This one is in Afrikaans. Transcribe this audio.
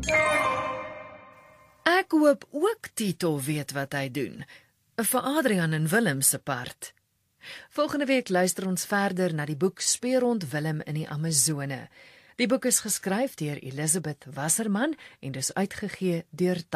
Ek hoop ook Tito weet wat hy doen, vir Adrian en Willem se part. Volgende week luister ons verder na die boek Speurhond Willem in die Amazone. Die boek is geskryf deur Elisabeth Wasserman en dis uitgegee deur